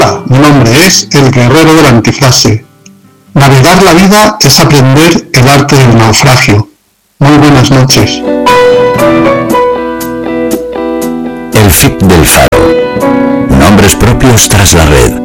Hola, mi nombre es el guerrero de la antifrase. Navegar la vida es aprender el arte del naufragio. Muy buenas noches. El FIP del Faro. Nombres propios tras la red.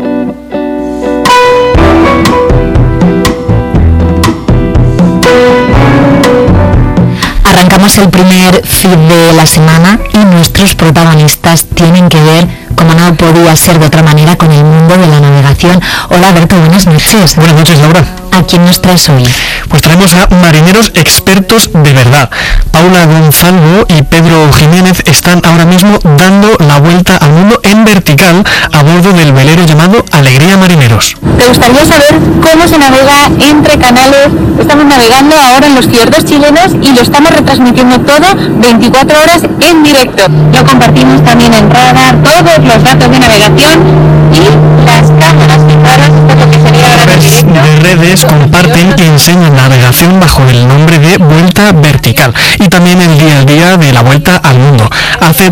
Arrancamos el primer feed de la semana y nuestros protagonistas tienen que ver, como no podía ser de otra manera, con el mundo de la navegación. Hola Alberto, buenas noches. Buenas noches, Laura. ¿A quién nos traes hoy? Pues traemos a marineros expertos de verdad. Paula Gonzalo y Pedro Jiménez están ahora mismo dando la vuelta al mundo en vertical a bordo del velero llamado Alegría Marineros. ¿Te gustaría saber cómo se navega entre canales? Estamos navegando ahora en los fiordos chilenos y lo estamos retransmitiendo todo 24 horas en directo. Lo compartimos también en radar, todos los datos de navegación y las cámaras y faros, lo que sería ahora en directo. De redes comparten y enseñan navegación bajo el nombre de Vuelta Vertical y también el día a día de la vuelta al mundo. Hace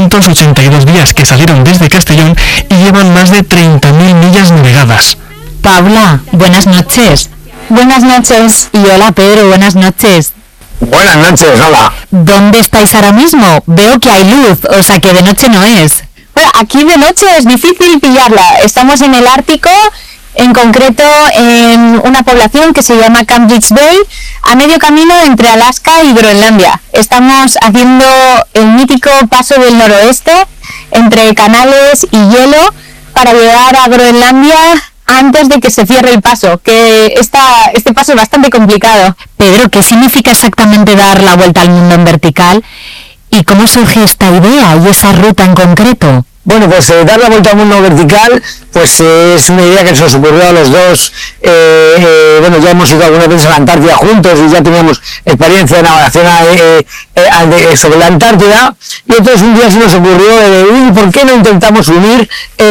282 días que salieron desde Castellón y llevan más de 30.000 millas navegadas. Paula, buenas noches. Buenas noches. Y hola Pedro, buenas noches. Buenas noches, hola. ¿Dónde estáis ahora mismo? Veo que hay luz, o sea que de noche no es. Bueno, aquí de noche es difícil pillarla. Estamos en el Ártico, en concreto en una población que se llama Cambridge Bay, a medio camino entre Alaska y Groenlandia. Estamos haciendo el mítico paso del noroeste entre canales y hielo para llegar a Groenlandia antes de que se cierre el paso, que este paso es bastante complicado. Pedro, ¿qué significa exactamente dar la vuelta al mundo en vertical? ¿Y cómo surge esta idea y esa ruta en concreto? Bueno, pues dar la vuelta al mundo vertical, pues es una idea que se nos ocurrió a los dos. Bueno, ya hemos ido algunas veces a la Antártida juntos y ya teníamos experiencia de navegación sobre la Antártida, y entonces un día se nos ocurrió, ¿por qué no intentamos unir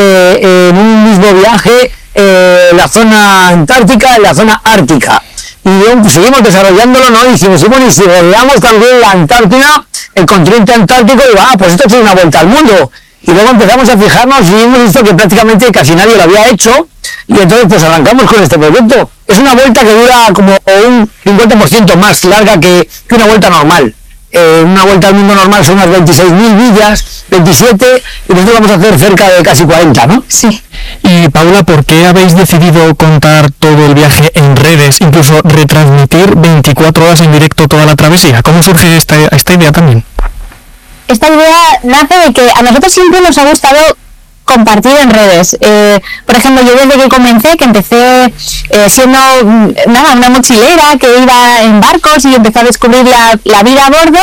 en un mismo viaje la zona antártica y la zona ártica? Y pues, seguimos desarrollándolo, ¿no? Y dijimos, bueno, y si rodeamos también la Antártida, el continente antártico, y pues esto es una vuelta al mundo. Y luego empezamos a fijarnos y hemos visto que prácticamente casi nadie lo había hecho, y entonces pues arrancamos con este proyecto. Es una vuelta que dura como un 50% más larga que una vuelta normal. Una vuelta al mundo normal son unas 26.000 millas, 27, y nosotros vamos a hacer cerca de casi 40, ¿no? Sí. Y Paula, ¿por qué habéis decidido contar todo el viaje en redes, incluso retransmitir 24 horas en directo toda la travesía? ¿Cómo surge esta idea también? Esta idea nace de que a nosotros siempre nos ha gustado compartir en redes. Por ejemplo, yo desde que comencé, que empecé siendo una mochilera que iba en barcos y empecé a descubrir la vida a bordo,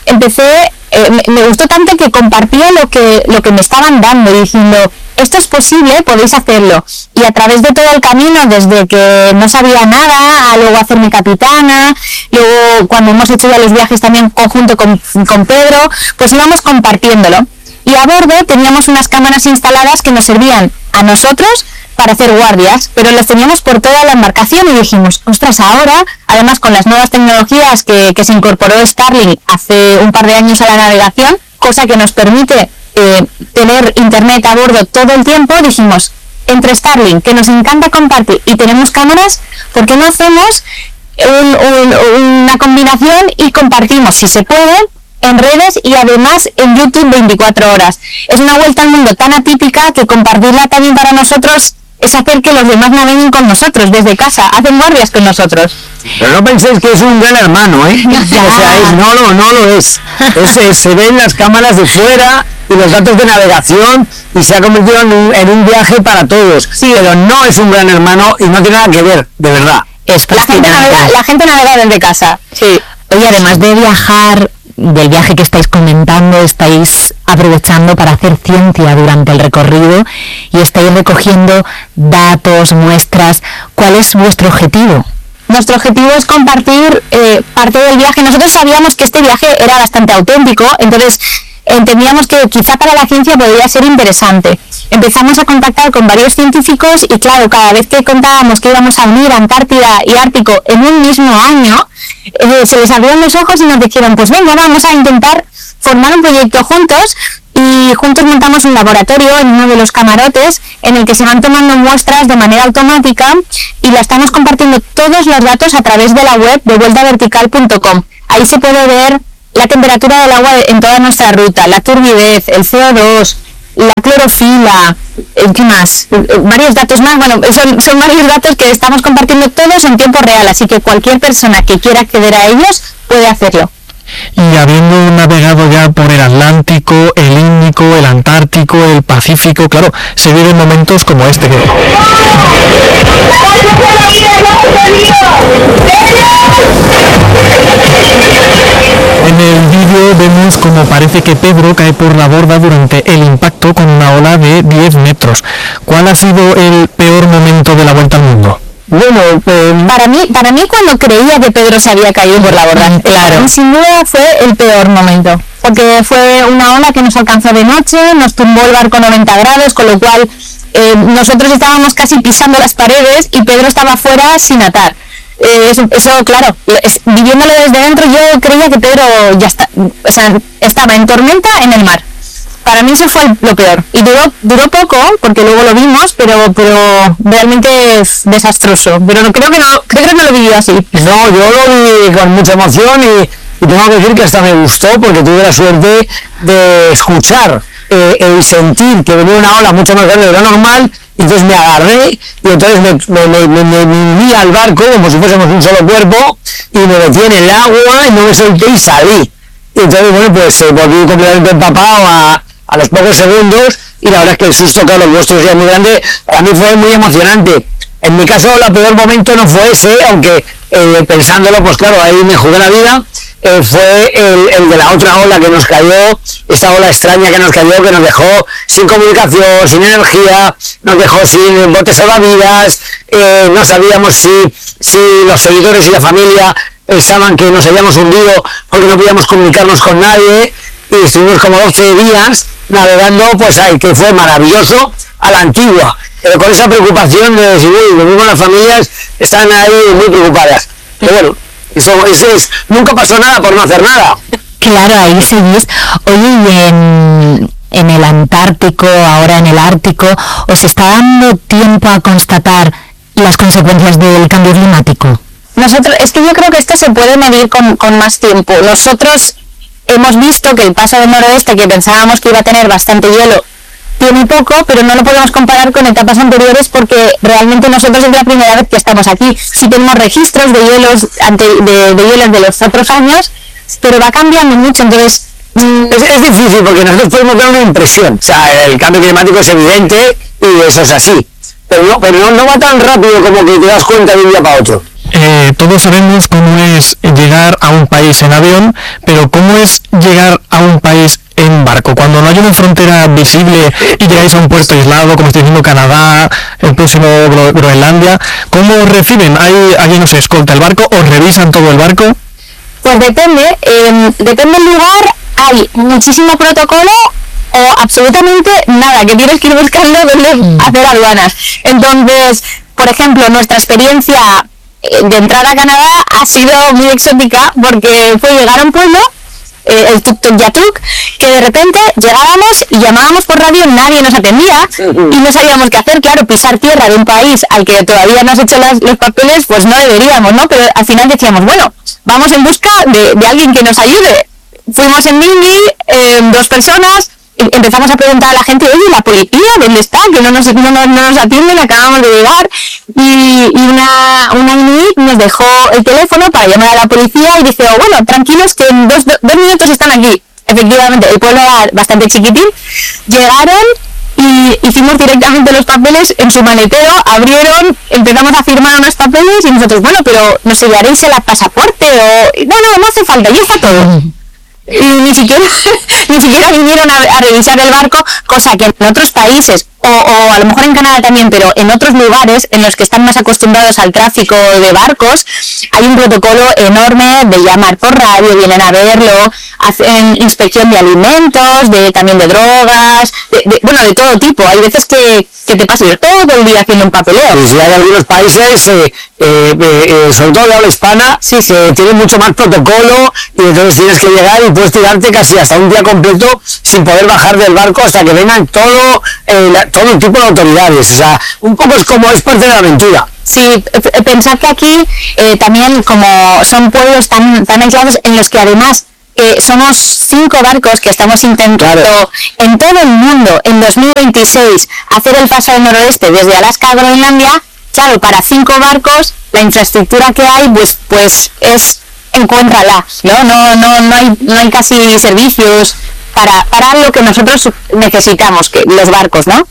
me gustó tanto que compartía lo que me estaban dando, diciendo, esto es posible, podéis hacerlo. Y a través de todo el camino, desde que no sabía nada, a luego hacerme capitana, luego cuando hemos hecho ya los viajes también conjunto con Pedro, pues íbamos compartiéndolo. Y a bordo teníamos unas cámaras instaladas que nos servían a nosotros para hacer guardias, pero las teníamos por toda la embarcación y dijimos, ostras, ahora, además con las nuevas tecnologías que se incorporó Starlink hace un par de años a la navegación, cosa que nos permite tener internet a bordo todo el tiempo, dijimos, entre Starlink, que nos encanta compartir, y tenemos cámaras, ¿por qué no hacemos una combinación y compartimos, si se puede, en redes y además en YouTube 24 horas? Es una vuelta al mundo tan atípica que compartirla también para nosotros es hacer que los demás naveguen con nosotros desde casa, hacen guardias con nosotros. Pero no penséis que es un gran hermano, ¿eh? O sea, no lo es. Se ven las cámaras de fuera y los datos de navegación, y se ha convertido en un viaje para todos. Sí, pero no es un gran hermano y no tiene nada que ver, de verdad. Es fascinante. La gente navega desde casa. Sí. Oye, además de viajar, del viaje que estáis comentando, estáis aprovechando para hacer ciencia durante el recorrido y estáis recogiendo datos, muestras. ¿Cuál es vuestro objetivo? Nuestro objetivo es compartir parte del viaje. Nosotros sabíamos que este viaje era bastante auténtico, entonces entendíamos que quizá para la ciencia podría ser interesante. Empezamos a contactar con varios científicos y claro, cada vez que contábamos que íbamos a unir Antártida y Ártico en un mismo año, se les abrieron los ojos y nos dijeron, pues venga, vamos a intentar formar un proyecto juntos y juntos montamos un laboratorio en uno de los camarotes en el que se van tomando muestras de manera automática y la estamos compartiendo todos los datos a través de la web de vueltavertical.com. Ahí se puede ver la temperatura del agua en toda nuestra ruta, la turbidez, el CO2, la clorofila, ¿qué más? Varios datos más. Bueno, son varios datos que estamos compartiendo todos en tiempo real, así que cualquier persona que quiera acceder a ellos puede hacerlo. Y habiendo navegado ya por el Atlántico, el Índico, el Antártico, el Pacífico, claro, se viven momentos como este. En el vídeo vemos como parece que Pedro cae por la borda durante el impacto con una ola de 10 metros. ¿Cuál ha sido el peor momento de la vuelta al mundo? Bueno, para mí cuando creía que Pedro se había caído por la borda, claro, sin duda fue el peor momento, porque fue una ola que nos alcanzó de noche, nos tumbó el barco 90 grados, con lo cual nosotros estábamos casi pisando las paredes y Pedro estaba fuera sin atar. Eso claro, viviéndolo desde dentro, yo creía que Pedro ya estaba en tormenta en el mar. Para mí eso fue lo peor. Y duró poco, porque luego lo vimos, pero realmente es desastroso. Pero creo que no lo viví así. No, yo lo vi con mucha emoción y tengo que decir que hasta me gustó, porque tuve la suerte de escuchar y sentir que venía una ola mucho más grande de lo normal. Entonces me agarré y entonces me uní al barco como si fuésemos un solo cuerpo y me metí en el agua y no me solté y salí. Y entonces, bueno, pues volví completamente empapado a los pocos segundos y la verdad es que el susto que a los vuestros ya es muy grande. Para mí fue muy emocionante. En mi caso, el peor momento no fue ese, aunque pensándolo, pues claro, ahí me jugué la vida. Fue el de la otra ola que nos cayó, esta ola extraña que nos cayó, que nos dejó sin comunicación, sin energía, nos dejó sin botes salvavidas, no sabíamos si los seguidores y la familia pensaban que nos habíamos hundido porque no podíamos comunicarnos con nadie, y estuvimos como 12 días navegando, pues ahí, que fue maravilloso a la antigua, pero con esa preocupación de decir, uy, lo mismo las familias están ahí muy preocupadas. Pero bueno, eso es, nunca pasó nada por no hacer nada. Claro, ahí seguís. Oye, y en el Antártico, ahora en el Ártico, ¿os está dando tiempo a constatar las consecuencias del cambio climático? Es que yo creo que esto se puede medir con más tiempo. Nosotros hemos visto que el paso del noroeste, que pensábamos que iba a tener bastante hielo, tiene poco, pero no lo podemos comparar con etapas anteriores porque realmente nosotros es la primera vez que estamos aquí. Sí tenemos registros de hielos de los otros años, pero va cambiando mucho, entonces... Es difícil porque nosotros podemos dar una impresión. O sea, el cambio climático es evidente y eso es así. Pero no va tan rápido como que te das cuenta de un día para otro. Todos sabemos cómo es llegar a un país en avión, pero ¿cómo es llegar a un país en barco? Cuando no hay una frontera visible y llegáis a un puerto aislado, como estoy diciendo, Canadá, el próximo Groenlandia, ¿cómo os reciben? ¿Alguien os escolta el barco? ¿Os revisan todo el barco? Pues depende del lugar, hay muchísimo protocolo o absolutamente nada, que tienes que ir buscando dónde hacer aduanas. Entonces, por ejemplo, nuestra experiencia de entrar a Canadá ha sido muy exótica porque fue llegar a un pueblo, el Tuktoyaktuk, que de repente llegábamos y llamábamos por radio, nadie nos atendía y no sabíamos qué hacer. Claro, pisar tierra de un país al que todavía no has hecho los papeles, pues no deberíamos, ¿no? Pero al final decíamos, bueno, vamos en busca de alguien que nos ayude. Fuimos en Mingi, 2 personas, empezamos a preguntar a la gente, oye, ¿la policía dónde está? Que no nos atienden, acabamos de llegar. Y una inuit nos dejó el teléfono para llamar a la policía y dice, bueno, tranquilos que en 2 minutos están aquí. Efectivamente, el pueblo era bastante chiquitín. Llegaron y hicimos directamente los papeles en su maletero, abrieron, empezamos a firmar unos papeles y nosotros, bueno, pero ¿nos enviaréis el pasaporte? O no hace falta, ya está todo. Y ni siquiera vinieron a revisar el barco, cosa que en otros países o a lo mejor en Canadá también, pero en otros lugares en los que están más acostumbrados al tráfico de barcos, hay un protocolo enorme de llamar por radio, vienen a verlo, hacen inspección de alimentos, también de drogas, de todo tipo. Hay veces que te pasas todo el día haciendo un papeleo. Pues hay algunos países, sobre todo de habla hispana, que tienen mucho más protocolo, y entonces tienes que llegar y puedes tirarte casi hasta un día completo sin poder bajar del barco hasta que vengan todo el tipo de autoridades. O sea, un poco es parte de la aventura. Sí, pensad que aquí también, como son pueblos tan aislados, en los que además somos 5 barcos que estamos intentando en todo el mundo en 2026 hacer el paso del noroeste desde Alaska a Groenlandia. Claro, para 5 barcos la infraestructura que hay pues es encuéntrala, no hay casi servicios para lo que nosotros necesitamos, que los barcos, ¿no?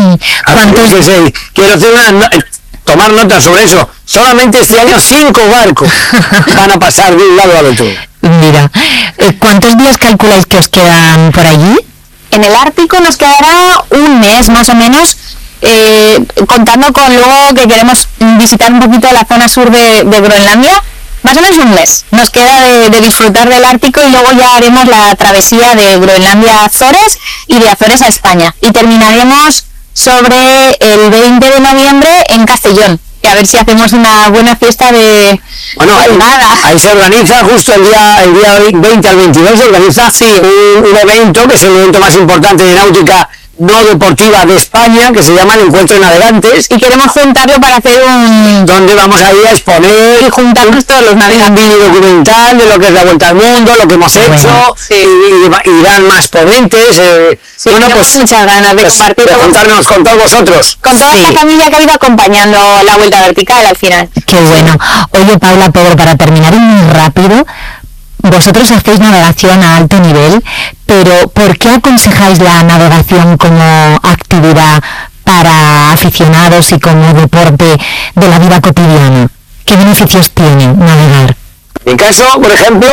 Quiero tomar nota sobre eso. Solamente este año 5 barcos van a pasar de un lado al otro. Mira, ¿cuántos días calculáis que os quedan por allí? En el Ártico nos quedará un mes más o menos, contando con luego que queremos visitar un poquito la zona sur de Groenlandia. Más o menos un mes nos queda de disfrutar del Ártico, y luego ya haremos la travesía de Groenlandia a Azores y de Azores a España, y terminaremos sobre el 20 de noviembre en Castellón, que a ver si hacemos una buena fiesta de... Bueno, ahí se organiza justo el día 20 al 22, se organiza un evento que es el evento más importante de náutica no deportiva de España, que se llama el Encuentro de Navegantes, y queremos juntarlo para hacer donde vamos a ir a exponer y juntarnos todos los navegantes, un vídeo documental de lo que es la Vuelta al Mundo, lo que hemos hecho, y dan más ponentes. Bueno, pues muchas ganas de compartir juntarnos con todos vosotros, con toda esta familia que ha ido acompañando la Vuelta Vertical al final. Qué bueno. Oye, Paula, Pedro, para terminar muy rápido, vosotros hacéis navegación a alto nivel, pero ¿por qué aconsejáis la navegación como actividad para aficionados y como deporte de la vida cotidiana? ¿Qué beneficios tiene navegar? En mi caso, por ejemplo,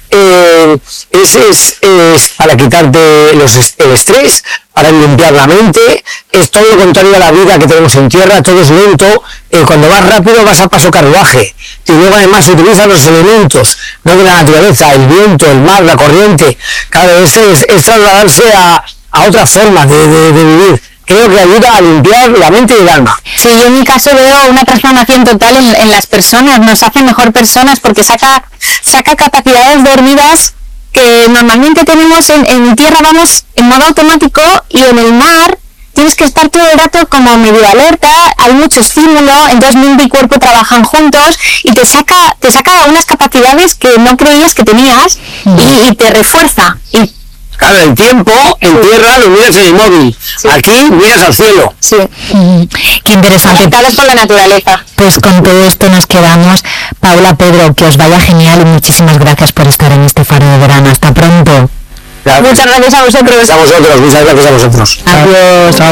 es para quitarte el estrés, para limpiar la mente. Es todo lo contrario a la vida que tenemos en tierra, todo es lento. Cuando vas rápido vas a paso carruaje, y luego además utilizas los elementos, no de la naturaleza, el viento, el mar, la corriente. Cada vez es trasladarse a otra forma de vivir. Creo que ayuda a limpiar la mente y el alma. Sí, yo en mi caso veo una transformación total en las personas, nos hace mejor personas, porque saca capacidades dormidas que normalmente tenemos en tierra, vamos en modo automático, y en el mar tienes que estar todo el rato como medio alerta, hay mucho estímulo, entonces mente y cuerpo trabajan juntos y te saca unas capacidades que no creías que tenías, y te refuerza. Claro, el tiempo en tierra lo miras en el móvil, aquí miras al cielo. Sí. Qué interesante. Conectados con la naturaleza. Pues con todo esto nos quedamos. Paula, Pedro, que os vaya genial, y muchísimas gracias por estar en este faro de verano. Hasta pronto. Muchas gracias a vosotros. Muchas gracias a vosotros. Adiós.